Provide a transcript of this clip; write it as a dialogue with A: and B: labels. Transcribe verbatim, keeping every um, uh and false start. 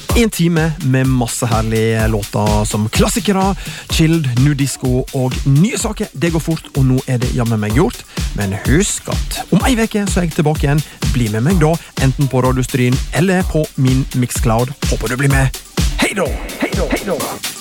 A: En time med masse herlige låter som klassikere, chilled, nudisko og nye saker. Det går fort, og nå er det jammen meg gjort. Men husk at om ei veke så er jeg tilbake igjen. Bli med meg da, enten på Radio Stryn eller på min Mixcloud. Håper du blir med. Hei da! Hei da! Hei da!